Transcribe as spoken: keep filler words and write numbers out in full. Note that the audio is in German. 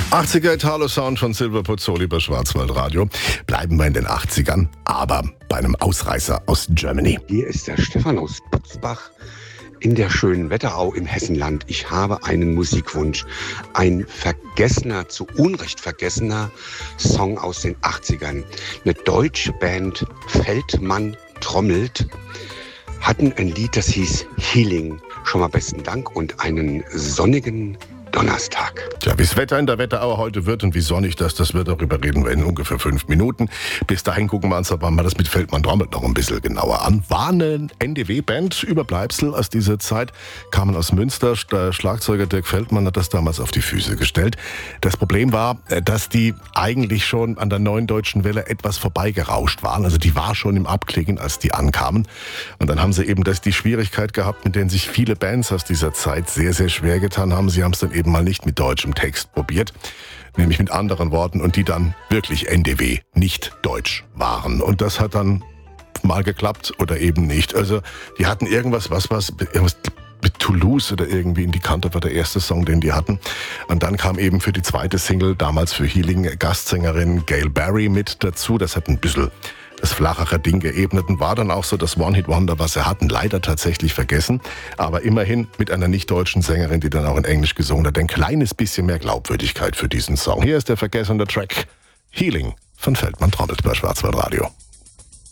achtziger Italo-Sound von Silver Pozzoli bei Schwarzwaldradio. Bleiben wir in den achtzigern, aber bei einem Ausreißer aus Germany. Hier ist der Stefan aus Butzbach in der schönen Wetterau im Hessenland. Ich habe einen Musikwunsch. Ein vergessener, zu Unrecht vergessener Song aus den achtzigern. Eine deutsche Band, Feldmann trommelt, hatten ein Lied, das hieß Healing. Schon mal besten Dank und einen sonnigen Donnerstag. Tja, wie das Wetter in der Wetterau heute wird und wie sonnig das, das wird, darüber reden wir in ungefähr fünf Minuten. Bis dahin gucken wir uns aber mal das mit Feldmann trommelt noch ein bisschen genauer an. War eine N D W-Band, Überbleibsel aus dieser Zeit, kamen aus Münster. Der Schlagzeuger Dirk Feldmann hat das damals auf die Füße gestellt. Das Problem war, dass die eigentlich schon an der Neuen Deutschen Welle etwas vorbeigerauscht waren. Also die war schon im Abklingen, als die ankamen. Und dann haben sie eben das, die Schwierigkeit gehabt, mit denen sich viele Bands aus dieser Zeit sehr, sehr schwer getan haben. Sie haben es dann eben mal nicht mit deutschem Text probiert, nämlich mit anderen Worten, und die dann wirklich N D W, nicht deutsch waren. Und das hat dann mal geklappt oder eben nicht. Also die hatten irgendwas, was was irgendwas mit Toulouse oder irgendwie in die Kante war der erste Song, den die hatten. Und dann kam eben für die zweite Single, damals für Healing, Gastsängerin Gail Barry mit dazu. Das hat ein bisschen das flachere Ding geebnet und war dann auch so das One-Hit-Wonder, was sie hatten, leider tatsächlich vergessen. Aber immerhin mit einer nicht-deutschen Sängerin, die dann auch in Englisch gesungen hat, ein kleines bisschen mehr Glaubwürdigkeit für diesen Song. Hier ist der vergessene Track Healing von Feldmann trommelt bei Schwarzwaldradio.